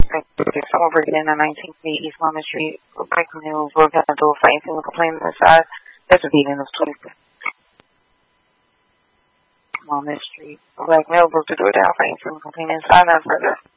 Someone breaking in on 19th Street, East Walnut Street, breaking news, working on the door, fighting, feeling, complaining inside. That's a beating of 20th Walnut Street. Black male broke the door down, fighting, feeling, complaining inside, not further.